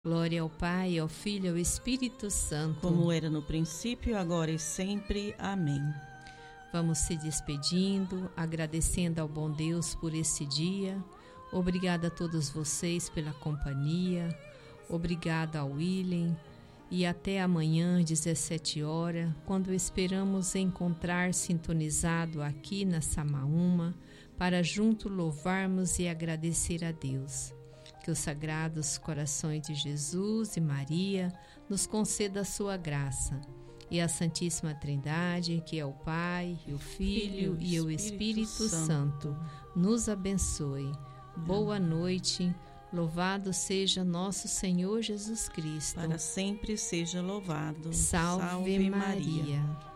Glória ao Pai, ao Filho e ao Espírito Santo. Como era no princípio, agora e sempre. Amém. Vamos se despedindo, agradecendo ao bom Deus por esse dia. Obrigada a todos vocês pela companhia. Obrigada ao William. E até amanhã, 17 horas, quando esperamos encontrar sintonizado aqui na Samaúma, para junto louvarmos e agradecer a Deus. Que os sagrados corações de Jesus e Maria nos conceda a sua graça. E a Santíssima Trindade, que é o Pai, e o Filho e o Espírito Santo, nos abençoe. Boa noite. Louvado seja nosso Senhor Jesus Cristo. Para sempre seja louvado. Salve Maria.